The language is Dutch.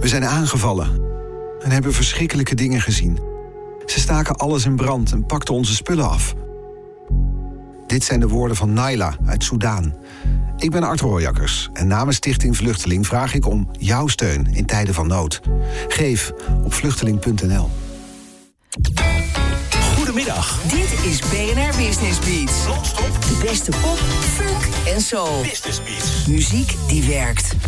We zijn aangevallen en hebben verschrikkelijke dingen gezien. Ze staken alles in brand en pakten onze spullen af. Dit zijn de woorden van Naila uit Soudaan. Ik ben Art Rooijakkers en namens Stichting Vluchteling vraag ik om jouw steun in tijden van nood. Geef op vluchteling.nl. Goedemiddag. Dit is BNR Business Beats. Non-stop. De beste pop, funk en soul. Business Beats. Muziek die werkt.